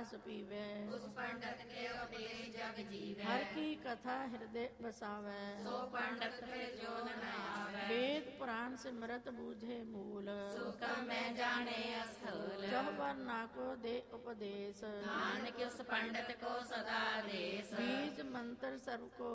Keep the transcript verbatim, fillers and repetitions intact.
रस पीवे। उस पंडित के उपदेश जग जीवे। हर की कथा हृदय बसावे। सो पंडित फिर जो न आवे। वेद पुराण सिमरत बूझे मूल। सूक्ष्म में जाने स्थूल। चौबर ना को दे उपदेश। नानक उस पंडित को सदा देश। बीज मंत्र सर्व को